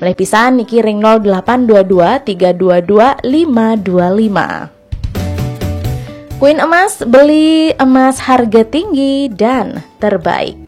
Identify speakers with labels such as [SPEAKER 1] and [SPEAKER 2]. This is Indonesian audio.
[SPEAKER 1] Melih pisan niki ring 0822 322 525. Queen Emas, beli emas harga tinggi dan terbaik.